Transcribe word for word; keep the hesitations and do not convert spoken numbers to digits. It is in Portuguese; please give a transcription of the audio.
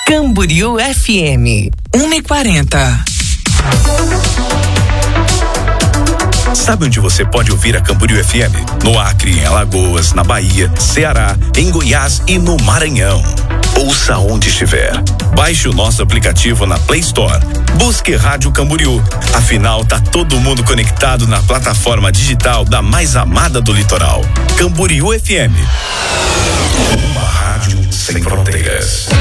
Camboriú F M, uma e quarenta. Sabe onde você pode ouvir a Camboriú F M? No Acre, em Alagoas, na Bahia, Ceará, em Goiás e no Maranhão. Ouça onde estiver. Baixe o nosso aplicativo na Play Store. Busque Rádio Camboriú. Afinal, tá todo mundo conectado na plataforma digital da mais amada do litoral. Camboriú F M. Uma rádio sem fronteiras.